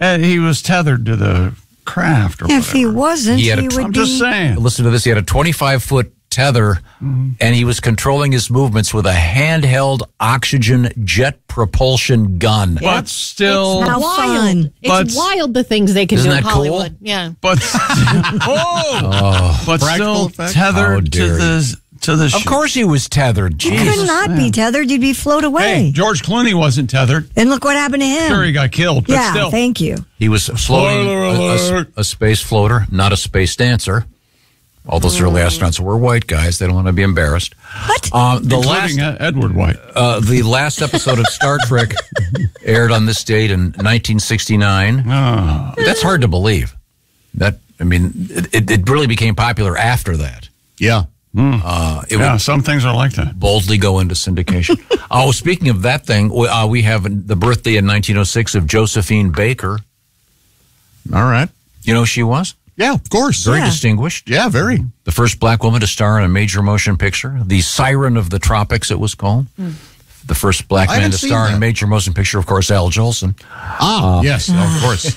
he was tethered to the craft or If he wasn't, He had a- he would I'm be... just saying. Listen to this. He had a 25-foot tether, and he was controlling his movements with a handheld oxygen jet propulsion gun. But still, How wild. fun. But- It's wild the things they can Isn't do in that cool? Hollywood. Yeah. but but Practical still effect? How tethered dare to the Of ship. course he was tethered. You Jeez. could not be tethered. You'd be float away. Hey, George Clooney wasn't tethered. And look what happened to him. Sure, he got killed, but yeah, still. thank you. He was floating Spoiler alert. a space floater, not a space dancer. All those early astronauts were white guys. They don't want to be embarrassed. What? The last Including Edward White. the last episode of Star Trek aired on this date in 1969. Oh. That's hard to believe. It really became popular after that. Yeah. It Yeah, would some things are like that. boldly go into syndication. Speaking of that thing, we have the birthday in 1906 of Josephine Baker. All right. You know who she was? Yeah, of course. Very Yeah. distinguished. Yeah, very. The first black woman to star in a major motion picture. The Siren of the Tropics, it was called. The first black I man haven't to star seen in a that. major motion picture, of course, Al Jolson. Yes, of course.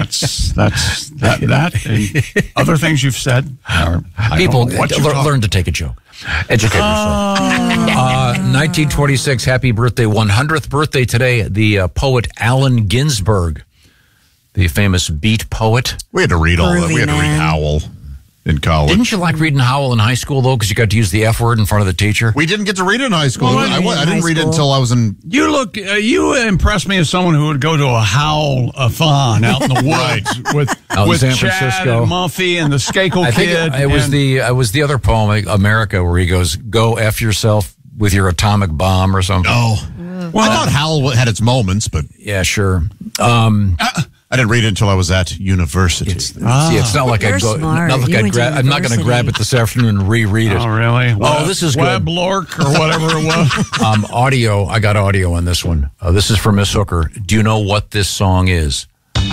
That and other things you've said. People what learn to take a joke. Educate yourself. 1926, happy birthday, 100th birthday today, the poet Allen Ginsberg, the famous beat poet. We had to read all that. We had to read man. Howl in college. Didn't you like reading Howell in high school, though, because you got to use the F word in front of the teacher? We didn't get to read it in high school. Well, I didn't read it high until I was in... You impress me as someone who would go to a howl-a-thon out in the woods Out in with San Chad Francisco. and Muffy and the Skakel I think Kid. it was the other poem, like America, where he goes, "Go F yourself with your atomic bomb" or something. Oh. Well, I thought Howl had its moments, but Yeah, sure. I didn't read it until I was at university. See, it's not like You're I go. smart. Not like You I went to grab. I'm not going to grab it university. this afternoon and reread it. Oh, really? This is good. Weblork or whatever it was. Audio. I got audio on this one. This is for Miss Hooker. Do you know what this song is?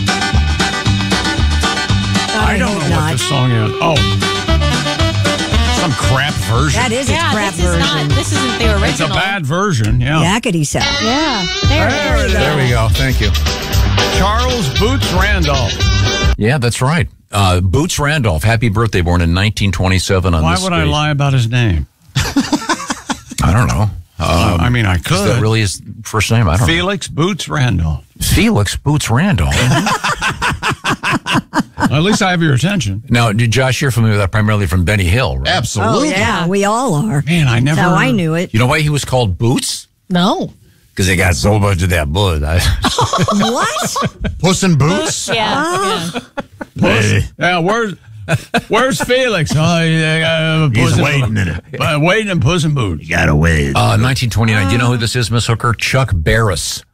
I don't know what this song is. Oh, Some crap version. That is a crap version. This isn't the original. it's a bad version. Yeah. Yakety sack. Yeah. There it is. There we go. Thank you. Charles Boots Randolph. Yeah, that's right. Boots Randolph. Happy birthday, born in 1927 on Why this would I date. lie about his name? I don't know. I mean, I Is could. that really his first name? I don't Felix Boots Randolph. know. Felix Boots Randolph. At least I have your attention. Now, Josh, you're familiar with that primarily from Benny Hill, right? Oh, Absolutely. yeah, we all are. Man, I never. That's how I knew it. You know why he was called Boots? No. Because they got so much of that blood. What? Puss in Boots? Yeah. Hey, Yeah, where's Felix? Oh, he's waiting in it. Waiting in Puss in Boots. Gotta wait. 1929. Do you know who this is, Miss Hooker? Chuck Barris.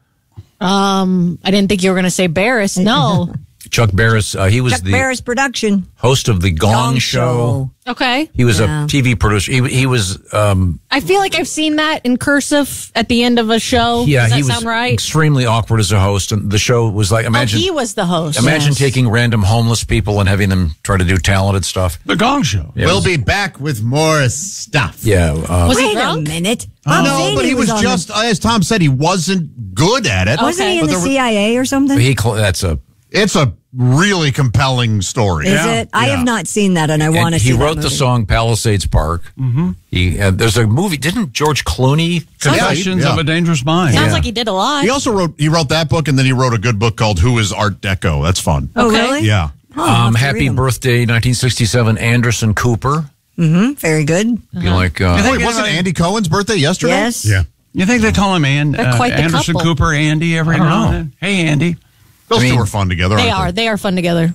I didn't think you were going to say Barris. No. Chuck Barris. He was Chuck the Barris production. host of the Gong Show. Okay. He was Yeah. a TV producer. He was. I feel like I've seen that in cursive at the end of a show. Yeah, Does that he was sound right? extremely awkward as a host, and the show was like imagine. he was the host. Imagine Yes. taking random homeless people and having them try to do talented stuff. The Gong Show. Yeah, it We'll was- be back with more stuff. Yeah. Was he Wait a drunk? minute. Bob No, Zaney but he was on just, as Tom said, he wasn't good at it. Wasn't he in But the there were- CIA or something? It's a really compelling story. Is Yeah. it? I have not seen that, and I want to see He that wrote the movie. song Palisades Park. Mm-hmm. There's a movie. Didn't George Clooney? Confessions Yeah. of a Dangerous Mind. Sounds Yeah. like he did a lot. He also wrote that book, and then he wrote a good book called Who is Art Deco? That's fun. Oh, Okay. really? Yeah. Oh, I'll have to Happy read 'em. birthday, 1967, Anderson Cooper. Very good. You like? Wait, wasn't Andy Cohen's birthday yesterday? Yes. Yeah. You think they call him They're quite the Anderson couple. Cooper, Andy every don't now know. and then? Hey, Andy. Those I mean, two are fun together, They aren't are. They are fun together.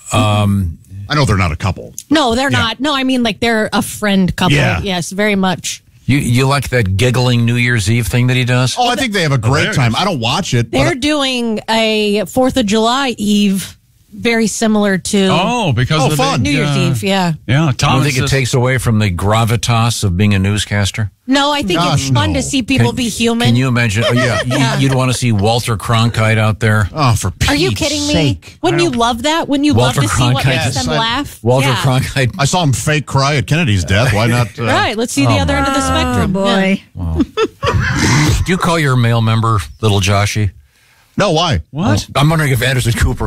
I know they're not a couple. No, they're not. No, I mean like they're a friend couple. Yeah. Yes, very much. You like that giggling New Year's Eve thing that he does? Oh, I think they have a great there it time. is. I don't watch it. They're But doing a 4th of July Eve, very similar to Oh, because Oh, of the fun. big, New Year's Eve. Yeah. Yeah, I Tom don't think it takes away from the gravitas of being a newscaster. No, I think Gosh, it's fun no. to see people be human. Can you imagine? Oh, yeah, you'd want to see Walter Cronkite out there. oh, for Pete's Are you kidding sake. me? Wouldn't you love that? Wouldn't you Walter love to see what Cronkite. makes them Yes, laugh? Walter Yeah. Cronkite. I saw him fake cry at Kennedy's death. Why not? Right. Let's see the other end of the Oh, spectrum. boy. Yeah. Do you call your male member Little Joshy? No, why? What? I'm wondering if Anderson Cooper